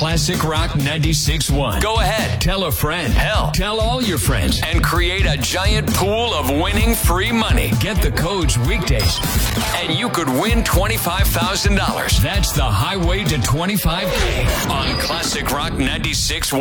Classic Rock 96.1. Go ahead, tell a friend. Hell, tell all your friends and create a giant pool of winning free money. Get the codes weekdays and you could win $25,000. That's the highway to 25K on Classic Rock 96.1.